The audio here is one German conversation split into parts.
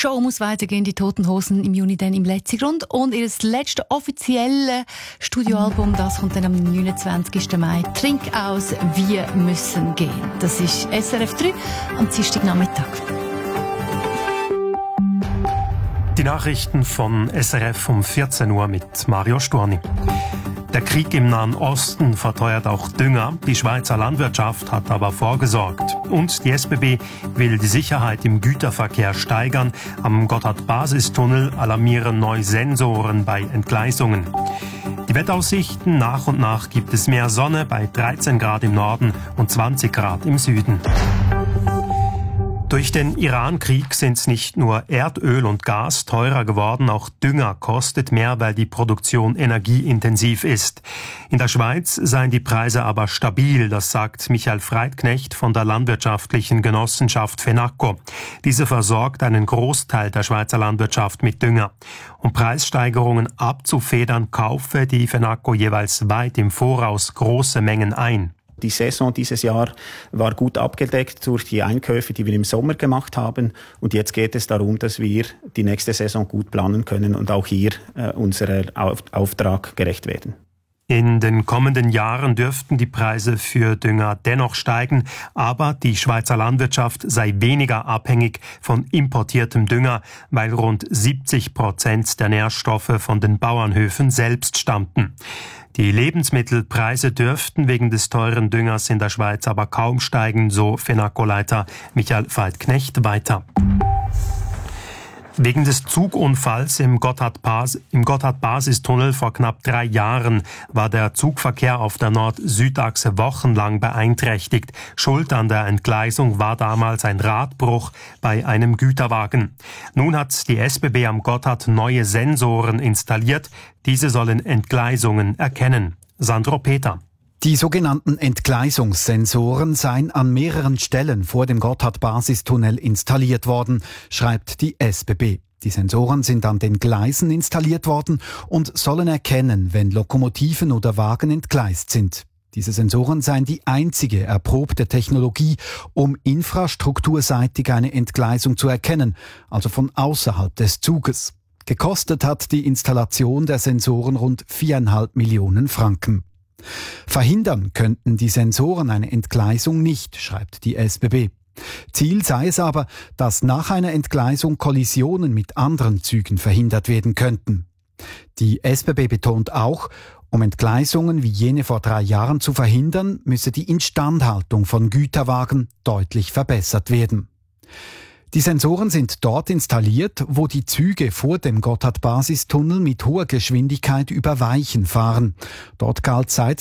Show muss weitergehen. Die Toten Hosen im Juni dann im letzten Grund. Und ihr letztes offizielle Studioalbum, das kommt dann am 29. Mai. Trink aus, wir müssen gehen. Das ist SRF 3 am Dienstagnachmittag. Die Nachrichten von SRF um 14 Uhr mit Mario Storni. Der Krieg im Nahen Osten verteuert auch Dünger. Die Schweizer Landwirtschaft hat aber vorgesorgt. Und die SBB will die Sicherheit im Güterverkehr steigern. Am Gotthard-Basistunnel alarmieren neue Sensoren bei Entgleisungen. Die Wetteraussichten: nach und nach gibt es mehr Sonne bei 13 Grad im Norden und 20 Grad im Süden. Durch den Iran-Krieg sind nicht nur Erdöl und Gas teurer geworden, auch Dünger kostet mehr, weil die Produktion energieintensiv ist. In der Schweiz seien die Preise aber stabil, das sagt Michael Freitknecht von der landwirtschaftlichen Genossenschaft FENACO. Diese versorgt einen Großteil der Schweizer Landwirtschaft mit Dünger. Um Preissteigerungen abzufedern, kaufe die FENACO jeweils weit im Voraus große Mengen ein. Die Saison dieses Jahr war gut abgedeckt durch die Einkäufe, die wir im Sommer gemacht haben. Und jetzt geht es darum, dass wir die nächste Saison gut planen können und auch hier unserem Auftrag gerecht werden. In den kommenden Jahren dürften die Preise für Dünger dennoch steigen, aber die Schweizer Landwirtschaft sei weniger abhängig von importiertem Dünger, weil rund 70% der Nährstoffe von den Bauernhöfen selbst stammten. Die Lebensmittelpreise dürften wegen des teuren Düngers in der Schweiz aber kaum steigen, so FENACO-Leiter Michael Freitknecht weiter. Wegen des Zugunfalls im Gotthard-Basistunnel vor knapp 3 Jahren war der Zugverkehr auf der Nord-Süd-Achse wochenlang beeinträchtigt. Schuld an der Entgleisung war damals ein Radbruch bei einem Güterwagen. Nun hat die SBB am Gotthard neue Sensoren installiert. Diese sollen Entgleisungen erkennen. Sandro Peter. Die sogenannten Entgleisungssensoren seien an mehreren Stellen vor dem Gotthard-Basistunnel installiert worden, schreibt die SBB. Die Sensoren sind an den Gleisen installiert worden und sollen erkennen, wenn Lokomotiven oder Wagen entgleist sind. Diese Sensoren seien die einzige erprobte Technologie, um infrastrukturseitig eine Entgleisung zu erkennen, also von außerhalb des Zuges. Gekostet hat die Installation der Sensoren rund 4,5 Millionen Franken. Verhindern könnten die Sensoren eine Entgleisung nicht, schreibt die SBB. Ziel sei es aber, dass nach einer Entgleisung Kollisionen mit anderen Zügen verhindert werden könnten. Die SBB betont auch, um Entgleisungen wie jene vor 3 Jahren zu verhindern, müsse die Instandhaltung von Güterwagen deutlich verbessert werden. Die Sensoren sind dort installiert, wo die Züge vor dem Gotthard-Basistunnel mit hoher Geschwindigkeit über Weichen fahren. Dort galt seit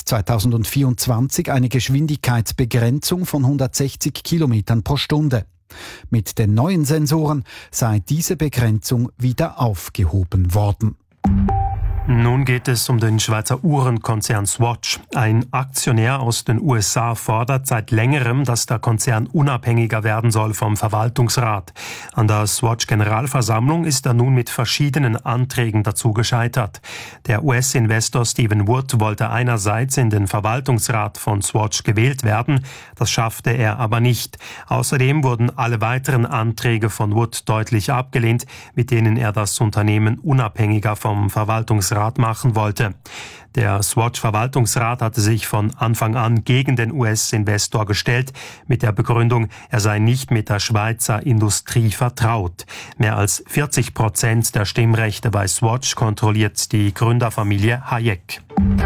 2024 eine Geschwindigkeitsbegrenzung von 160 Kilometern pro Stunde. Mit den neuen Sensoren sei diese Begrenzung wieder aufgehoben worden. Nun geht es um den Schweizer Uhrenkonzern Swatch. Ein Aktionär aus den USA fordert seit längerem, dass der Konzern unabhängiger werden soll vom Verwaltungsrat. An der Swatch-Generalversammlung ist er nun mit verschiedenen Anträgen dazu gescheitert. Der US-Investor Stephen Wood wollte einerseits in den Verwaltungsrat von Swatch gewählt werden, das schaffte er aber nicht. Außerdem wurden alle weiteren Anträge von Wood deutlich abgelehnt, mit denen er das Unternehmen unabhängiger vom Verwaltungsrat machen wollte. Der Swatch-Verwaltungsrat hatte sich von Anfang an gegen den US-Investor gestellt, mit der Begründung, er sei nicht mit der Schweizer Industrie vertraut. Mehr als 40% der Stimmrechte bei Swatch kontrolliert die Gründerfamilie Hayek.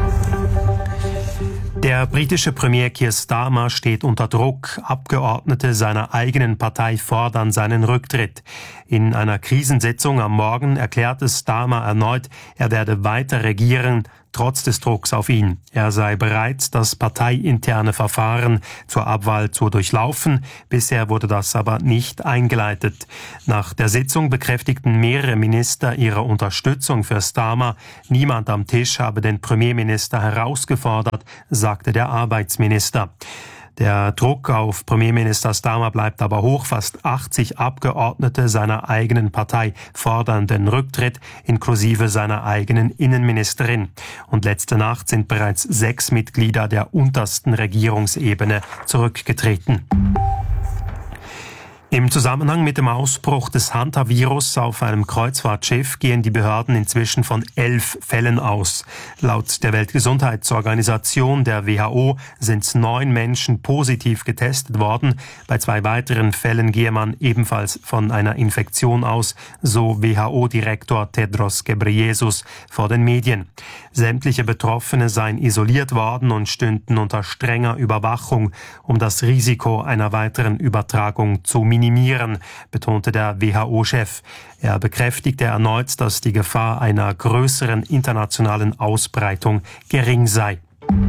Der britische Premier Keir Starmer steht unter Druck. Abgeordnete seiner eigenen Partei fordern seinen Rücktritt. In einer Krisensitzung am Morgen erklärte Starmer erneut, er werde weiter regieren, trotz des Drucks auf ihn. Er sei bereit, das parteiinterne Verfahren zur Abwahl zu durchlaufen. Bisher wurde das aber nicht eingeleitet. Nach der Sitzung bekräftigten mehrere Minister ihre Unterstützung für Starmer. Niemand am Tisch habe den Premierminister herausgefordert, sagte der Arbeitsminister. Der Druck auf Premierminister Starmer bleibt aber hoch. Fast 80 Abgeordnete seiner eigenen Partei fordern den Rücktritt, inklusive seiner eigenen Innenministerin. Und letzte Nacht sind bereits 6 Mitglieder der untersten Regierungsebene zurückgetreten. Im Zusammenhang mit dem Ausbruch des Hantavirus auf einem Kreuzfahrtschiff gehen die Behörden inzwischen von 11 Fällen aus. Laut der Weltgesundheitsorganisation, der WHO, sind 9 Menschen positiv getestet worden. Bei 2 weiteren Fällen gehe man ebenfalls von einer Infektion aus, so WHO-Direktor Tedros Ghebreyesus vor den Medien. Sämtliche Betroffene seien isoliert worden und stünden unter strenger Überwachung, um das Risiko einer weiteren Übertragung zu minimieren, betonte der WHO-Chef. Er bekräftigte erneut, dass die Gefahr einer größeren internationalen Ausbreitung gering sei.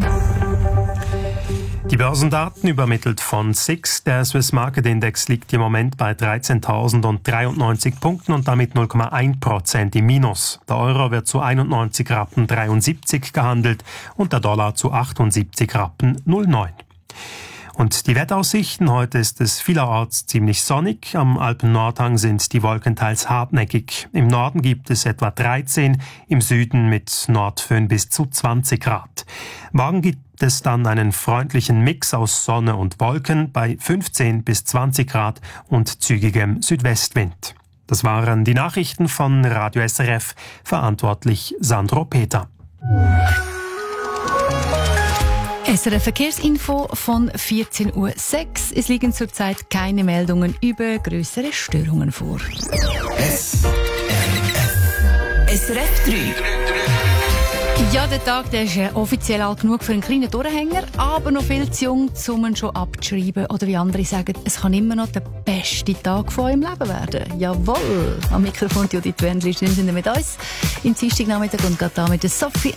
Die Börsendaten übermittelt von SIX. Der Swiss Market Index liegt im Moment bei 13.093 Punkten und damit 0,1% im Minus. Der Euro wird zu 91,73 Rappen gehandelt und der Dollar zu 78,09 Rappen. Und die Wetteraussichten: Heute ist es vielerorts ziemlich sonnig. Am Alpen-Nordhang sind die Wolken teils hartnäckig. Im Norden gibt es etwa 13, im Süden mit Nordföhn bis zu 20 Grad. Morgen gibt es dann einen freundlichen Mix aus Sonne und Wolken bei 15 bis 20 Grad und zügigem Südwestwind. Das waren die Nachrichten von Radio SRF, verantwortlich Sandro Peter. SRF Verkehrsinfo von 14.06 Uhr. Es liegen zurzeit keine Meldungen über grössere Störungen vor. SRF 3. Ja, der Tag der ist offiziell alt genug für einen kleinen Durchhänger, aber noch viel zu jung, um ihn schon abzuschreiben. Oder wie andere sagen, es kann immer noch der beste Tag von eurem Leben werden. Jawohl! Am Mikrofon Judith Wendler sind wir mit uns. Im Dienstagnachmittag und gerade da mit der Sophie